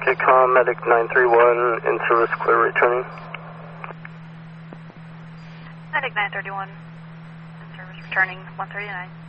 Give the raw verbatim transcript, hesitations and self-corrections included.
Okay, com, medic nine three one, in service, clear returning. Medic nine thirty-one, in service, returning one thirty-nine.